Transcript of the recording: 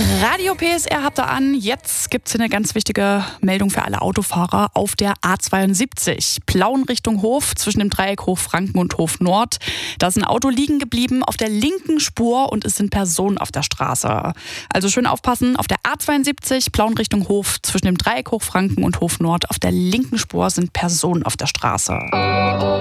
Radio PSR habt ihr an. Jetzt gibt es eine ganz wichtige Meldung für alle Autofahrer auf der A72. Plauen Richtung Hof zwischen dem Dreieck Hof Franken und Hof Nord. Da ist ein Auto liegen geblieben auf der linken Spur und es sind Personen auf der Straße. Also schön aufpassen, auf der A72 Plauen Richtung Hof zwischen dem Dreieck Hof Franken und Hof Nord. Auf der linken Spur sind Personen auf der Straße.